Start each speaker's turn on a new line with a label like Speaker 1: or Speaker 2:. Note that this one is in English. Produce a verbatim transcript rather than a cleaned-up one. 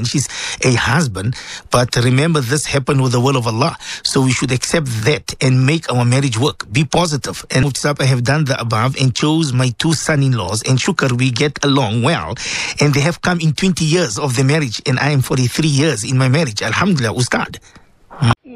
Speaker 1: and she's a husband. But remember, this happened with the will of Allah. So we should accept that and make our marriage work. Be positive. And I have done the above and chose my two son-in-laws. And shukr, we get along well. And they have come in twenty years of the marriage. And I am forty-three years in my marriage. Alhamdulillah, Ustad.